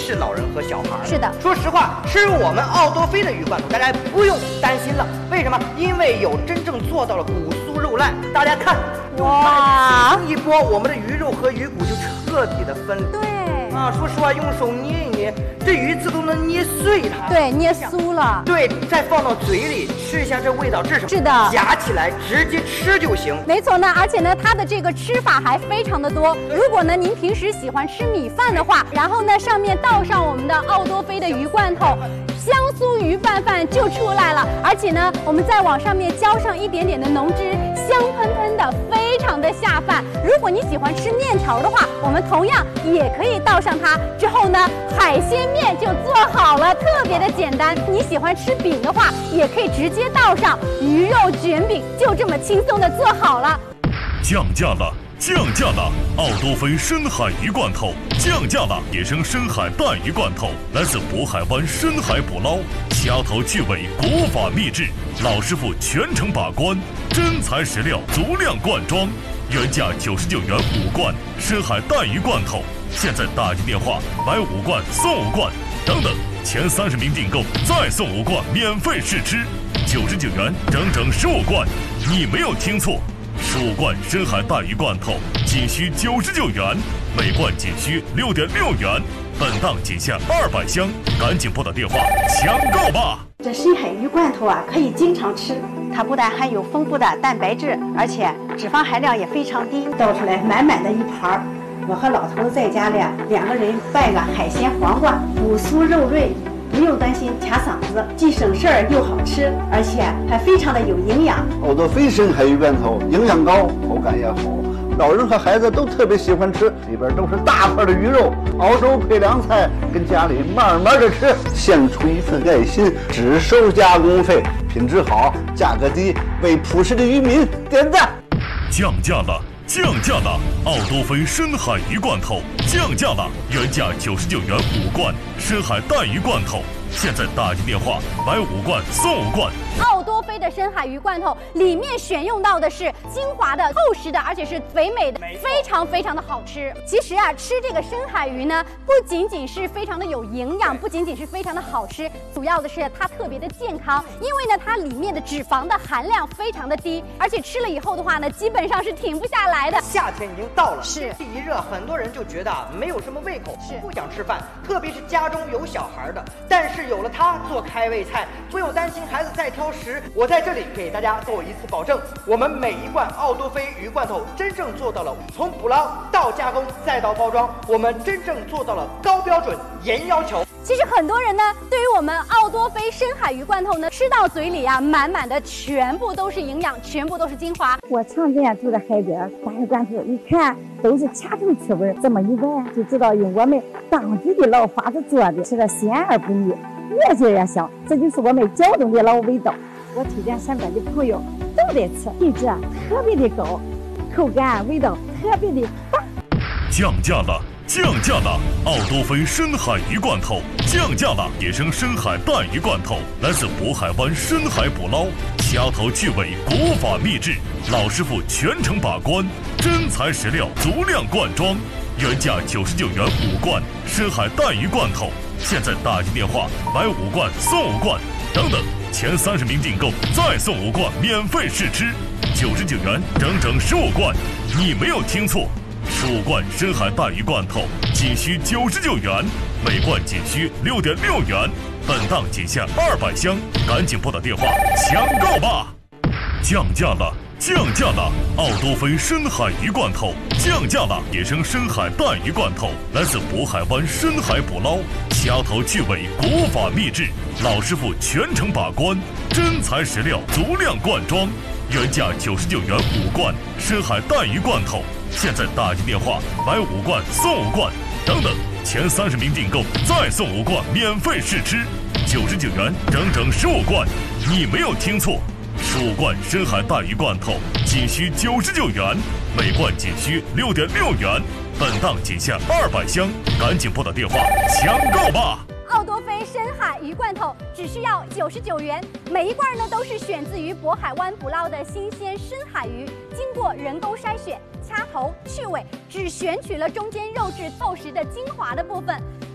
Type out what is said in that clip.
是老人和小孩。 是的， 说实话，吃我们奥多菲的鱼罐头，大家不用担心了。为什么？因为有真正做到了骨酥肉烂。大家看，哇，一拨，我们的鱼肉和鱼骨就彻底的分离。 对。 啊，说实话，用手捏一捏，这鱼刺都能捏碎它。 对，捏酥了。 对，再放到嘴里吃一下，这味道是什么？ 是的， 夹起来直接吃就行。 没错呢，而且呢，它的这个吃法还非常的多。如果呢您平时喜欢吃米饭的话，然后呢上面倒上我们的奥多菲的鱼罐头，香酥鱼拌饭就出来了。而且呢，我们再往上面浇上一点点的浓汁，香喷喷的，非常的下饭。如果你喜欢吃面条的话，我们同样也可以倒上它。之后呢，海鲜面就做好了，特别的简单。你喜欢吃饼的话，也可以直接倒上鱼肉卷饼，就这么轻松的做好了。 降价了！降价了！奥多菲深海鱼罐头降价了！野生深海带鱼罐头来自渤海湾深海捕捞，掐头去尾，国法秘制，老师傅全程把关，真材实料，足量灌装，原价99元5罐深海带鱼罐头，现在打进电话买5罐送5罐，等等，前30名订购再送5罐免费试吃，99元整整15罐，你没有听错。15罐深海带鱼罐头仅需99元，每罐仅需6.6元，本档仅限200箱，赶紧拨打电话抢购吧！ 这深海鱼罐头啊，可以经常吃，它不但含有丰富的蛋白质，而且脂肪含量也非常低。倒出来满满的一盘儿，我和老头子在家里2个人拌个海鲜黄瓜，骨酥肉润。不用担心卡嗓子，既省事儿又好吃，而且还非常的有营养。 奥多菲深海鱼罐头营养高，口感也好，老人和孩子都特别喜欢吃。里边都是大块的鱼肉，熬粥配凉菜，跟家里慢慢的吃，献出一份爱心，只收加工费，品质好，价格低，为朴实的渔民点赞。 降价了！降价了！奥多菲深海鱼罐头降价了，原价99元5罐深海带鱼罐头，现在打进电话买5罐送5罐。 奥多菲的深海鱼罐头里面选用到的是精华的、厚实的，而且是肥美的，非常非常的好吃。其实啊，吃这个深海鱼呢，不仅仅是非常的有营养，不仅仅是非常的好吃，主要的是它特别的健康，因为呢，它里面的脂肪的含量非常的低，而且吃了以后的话呢，基本上是停不下来的。 夏天已经到了， 是天气一热，很多人就觉得没有什么胃口，不想吃饭，特别是家中有小孩的。但是有了它做开胃菜，不用担心孩子再挑食。我在这里给大家做一次保证，我们每一罐奥多菲鱼罐头真正做到了从捕捞到加工再到包装，我们真正做到了高标准、严要求。 其实很多人呢，对于我们奥多菲深海鱼罐头呢，吃到嘴里啊，满满的全部都是营养，全部都是精华。 我常见住在海边，大鱼罐头一看都是掐头去味，这么一闻就知道用我们当地的老法子做的，吃的鲜而不腻，越做越香，这就是我们胶东的老味道。我推荐身边的朋友都得吃，品质特别的高，口感味道特别的棒。 降价了！降价了！奥多菲深海鱼罐头降价了！野生深海带鱼罐头来自渤海湾深海捕捞，掐头去尾，国法秘制，老师傅全程把关，真材实料，足量灌装，原价99元5罐深海带鱼罐头，现在打进电话买5罐送5罐，等等，前30名订购再送5罐免费试吃，99元整整15罐，你没有听错。15罐深海带鱼罐头仅需99元，每罐仅需6.6元，本档仅限200箱，赶紧拨打电话抢购吧！降价了！降价了！奥多菲深海鱼罐头降价了！野生深海带鱼罐头来自渤海湾深海捕捞，掐头去尾，国法秘制，老师傅全程把关，真材实料，足量灌装，原价99元5罐深海带鱼罐头，现在打进电话买5罐送5罐，等等，前30名订购再送5罐免费试吃，99元整整15罐，你没有听错，15罐深海带鱼罐头仅需99元，每罐仅需6.6元，本档仅限200箱，赶紧拨打电话抢购吧！ 奥多菲深海鱼罐头只需要99元，每一罐呢都是选自于渤海湾捕捞的新鲜深海鱼，经过人工筛选、掐头去尾，只选取了中间肉质厚实的精华的部分。